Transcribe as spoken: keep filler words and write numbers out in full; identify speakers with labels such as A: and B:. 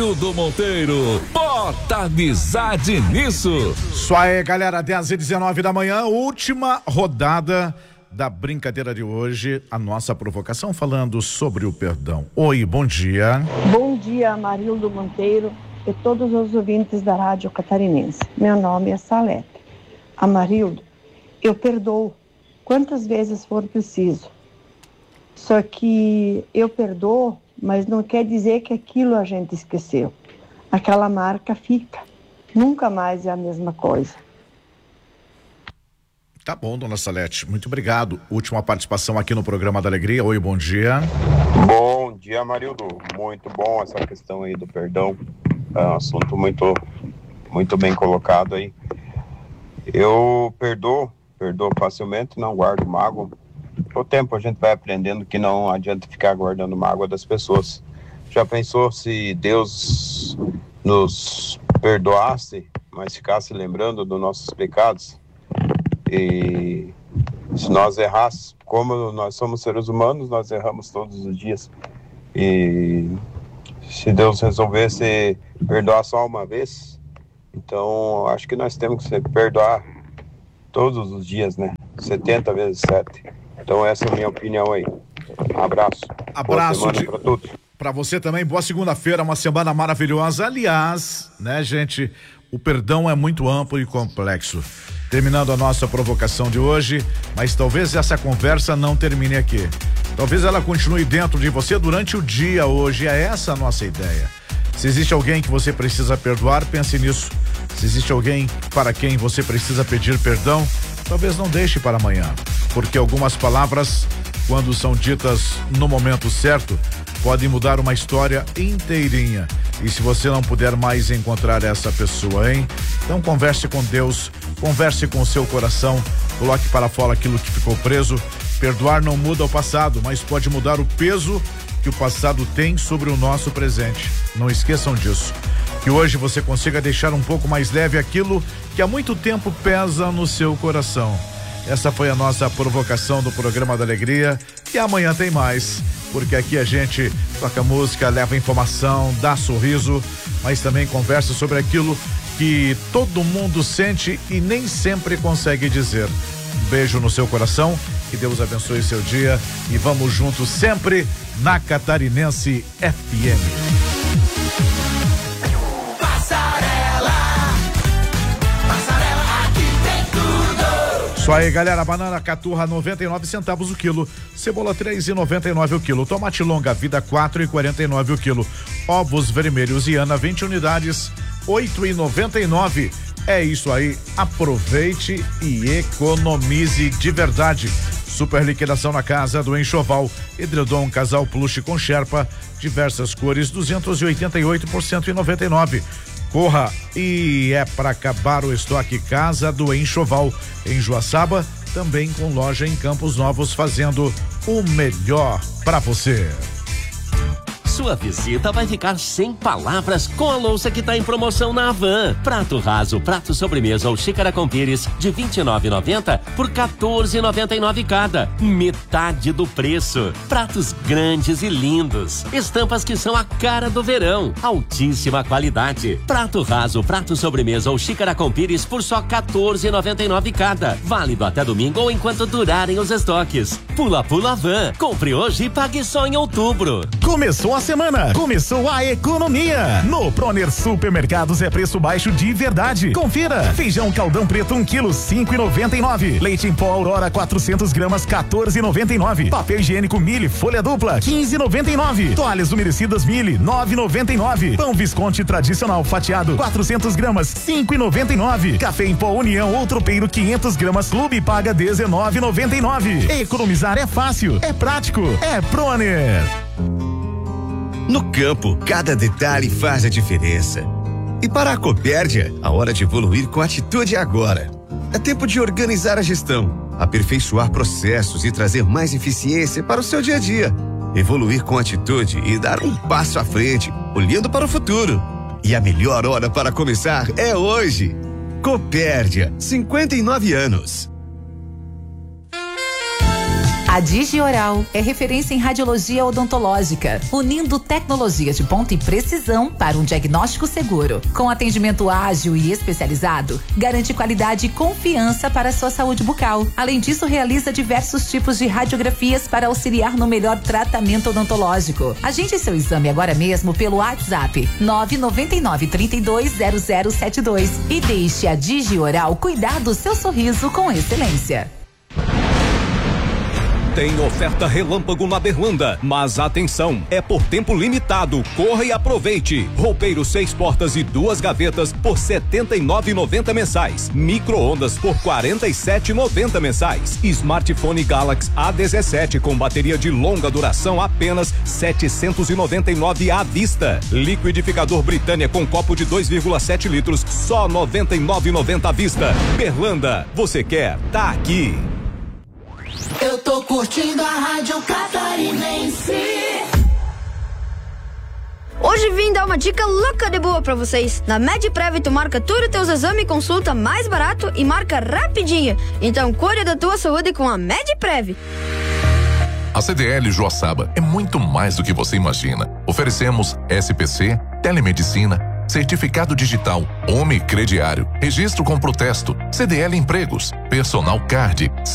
A: Amarildo Monteiro, bota amizade nisso.
B: Isso aí, galera, dez e dezenove da manhã, última rodada da brincadeira de hoje, a nossa provocação falando sobre o perdão. Oi, bom dia.
C: Bom dia, Amarildo Monteiro e todos os ouvintes da Rádio Catarinense. Meu nome é Salete. Amarildo, eu perdoo quantas vezes for preciso. Só que eu perdoo, mas não quer dizer que aquilo a gente esqueceu. Aquela marca fica. Nunca mais é a mesma coisa.
B: Tá bom, dona Salete, muito obrigado. Última participação aqui no programa da Alegria. Oi, bom dia.
D: Bom dia, Amarildo. Muito bom essa questão aí do perdão. É um assunto muito, muito bem colocado aí. Eu perdoo, perdoo facilmente, não guardo mágoa. Com o tempo a gente vai aprendendo que não adianta ficar guardando mágoa das pessoas. Já pensou se Deus nos perdoasse, mas ficasse lembrando dos nossos pecados? E se nós errássemos, como nós somos seres humanos, nós erramos todos os dias. E se Deus resolvesse perdoar só uma vez, então acho que nós temos que perdoar todos os dias, né? setenta vezes sete. Então essa é a minha opinião aí. Abraço.
B: Abraço de...
D: para todos.
B: Para você também, boa segunda-feira, uma semana maravilhosa. Aliás, né, gente, o perdão é muito amplo e complexo. Terminando a nossa provocação de hoje, mas talvez essa conversa não termine aqui. Talvez ela continue dentro de você durante o dia hoje. É essa a nossa ideia. Se existe alguém que você precisa perdoar, pense nisso. Se existe alguém para quem você precisa pedir perdão, talvez não deixe para amanhã, porque algumas palavras, quando são ditas no momento certo, podem mudar uma história inteirinha. E se você não puder mais encontrar essa pessoa, hein? Então converse com Deus, converse com o seu coração, coloque para fora aquilo que ficou preso. Perdoar não muda o passado, mas pode mudar o peso que o passado tem sobre o nosso presente. Não esqueçam disso. Que hoje você consiga deixar um pouco mais leve aquilo que há muito tempo pesa no seu coração. Essa foi a nossa provocação do programa da Alegria, e amanhã tem mais, porque aqui a gente toca música, leva informação, dá sorriso, mas também conversa sobre aquilo que todo mundo sente e nem sempre consegue dizer. Um beijo no seu coração, que Deus abençoe seu dia e vamos juntos sempre na Catarinense F M. Isso aí, galera, banana caturra noventa e nove centavos o quilo, cebola três e noventa e nove o quilo, tomate longa vida quatro e quarenta e nove o quilo, ovos vermelhos Iana vinte unidades, oito e noventa e nove. É isso aí, aproveite e economize de verdade. Super liquidação na casa do Enxoval, edredom casal plush com Sherpa, diversas cores, duzentos e oitenta e oito por cento e noventa e nove. Corra, e é para acabar o estoque Casa do Enxoval, em Joaçaba, também com loja em Campos Novos, fazendo o melhor para você.
E: Sua visita vai ficar sem palavras com a louça que está em promoção na Havan. Prato raso, prato sobremesa ou xícara com pires de vinte e nove reais e noventa centavos por quatorze reais e noventa e nove centavos cada. Metade do preço. Pratos grandes e lindos. Estampas que são a cara do verão. Altíssima qualidade. Prato raso, prato sobremesa ou xícara com pires por só quatorze reais e noventa e nove centavos cada. Válido até domingo ou enquanto durarem os estoques. Pula Pula Havan. Compre hoje e pague só em outubro.
F: Começou a semana, começou a economia. No Proner Supermercados é preço baixo de verdade. Confira: feijão caldão preto um quilo, cinco e noventa e nove. Leite em pó Aurora quatrocentas gramas, quatorze e noventa e nove. Papel higiênico Mille folha dupla, quinze e noventa e nove. Toalhas umedecidas Mille, nove e noventa e nove. Pão Visconti tradicional fatiado, quatrocentas gramas, cinco e noventa e nove. Café em pó União ou Tropeiro quinhentas gramas, Clube paga dezenove e noventa e nove. Economizar é fácil, é prático, é Proner.
G: No campo, cada detalhe faz a diferença. E para a Copérdia, a hora de evoluir com atitude é agora. É tempo de organizar a gestão, aperfeiçoar processos e trazer mais eficiência para o seu dia a dia. Evoluir com atitude e dar um passo à frente, olhando para o futuro. E a melhor hora para começar é hoje. Copérdia, cinquenta e nove anos.
H: A A Digioral é referência em radiologia odontológica, unindo tecnologias de ponta e precisão para um diagnóstico seguro. Com atendimento ágil e especializado, garante qualidade e confiança para a sua saúde bucal. Além disso, realiza diversos tipos de radiografias para auxiliar no melhor tratamento odontológico. Agende seu exame agora mesmo pelo WhatsApp nove nove nove, três dois zero zero sete dois e deixe a Digioral cuidar do seu sorriso com excelência.
I: Tem oferta relâmpago na Berlanda, mas atenção, é por tempo limitado. Corra e aproveite. Roupeiro seis portas e duas gavetas por setenta e nove reais e noventa mensais. Micro-ondas por quarenta e sete reais e noventa mensais. Smartphone Galaxy A dezessete com bateria de longa duração apenas setecentos e noventa e nove reais à vista. Liquidificador Britânia com copo de dois vírgula sete litros só noventa e nove reais e noventa à vista. Berlanda, você quer? Tá aqui.
J: Eu tô curtindo a Rádio Catarinense.
K: Hoje vim dar uma dica louca de boa pra vocês. Na MedPrev tu marca tudo teus exames e consulta mais barato e marca rapidinho. Então cuide da tua saúde com a MedPrev.
L: A C D L Joaçaba é muito mais do que você imagina. Oferecemos S P C, telemedicina, certificado digital, Home Crediário, registro com protesto, C D L Empregos, Personal Card,